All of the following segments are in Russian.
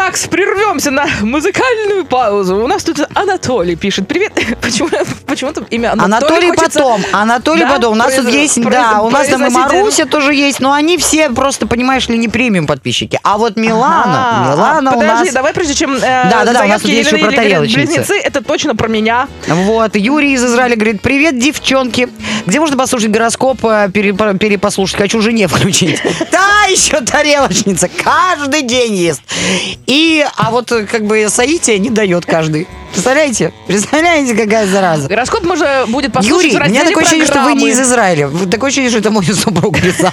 Макс, прервемся на музыкальную паузу. У нас тут Анатолий пишет. Привет. Почему-то имя Анатолий потом. Анатолий потом. У нас тут есть, да, у нас там и Маруся тоже есть, но они все просто, понимаешь ли, не премиум подписчики. А вот Милана у нас... Подожди, давай прежде чем Да, у нас тут есть еще про тарелочницы. Близнецы, это точно про меня. Вот, Юрий из Израиля говорит: привет, девчонки. Где можно послушать гороскоп, перепослушать? Хочу жене включить. Да, еще тарелочница. Каждый день ест. А вот как бы Саития не дает каждый. Представляете? Представляете, какая зараза? Гороскоп можно будет послушать Юрий, в разделе у меня такое ощущение, что вы не программы. из Израиля. Такое ощущение, что это мой супруг писал.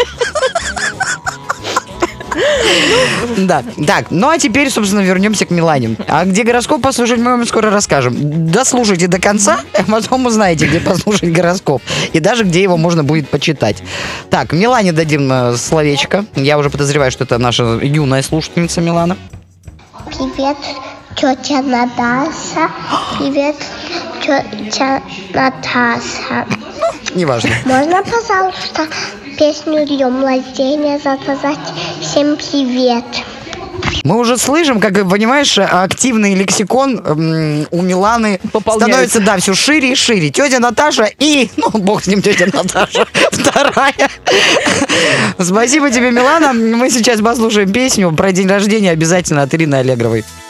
Да, так, ну а теперь, собственно, вернемся к Милане. А где гороскоп послушать, мы вам скоро расскажем. Дослушайте до конца, а потом узнаете, где послушать гороскоп. И даже где его можно будет почитать. Так, Милане дадим словечко. Я уже подозреваю, что это наша юная слушательница Милана. Привет, тетя Наташа. Привет, тетя Наташа. Неважно. Можно, пожалуйста, песню «Днем рождения» заказать? Всем привет. Мы уже слышим, как, понимаешь, активный лексикон у Миланы становится, да, все шире и шире. Тетя Наташа и, бог с ним, тетя Наташа, вторая. Спасибо тебе, Милана. Мы сейчас послушаем песню про день рождения обязательно от Ирины Аллегровой.